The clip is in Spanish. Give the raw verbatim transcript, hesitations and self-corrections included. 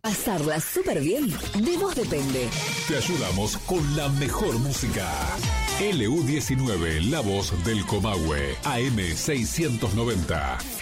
Pasarla súper bien, de vos depende. Te ayudamos con la mejor música. L U diecinueve, la voz del Comahue, A M seiscientos noventa.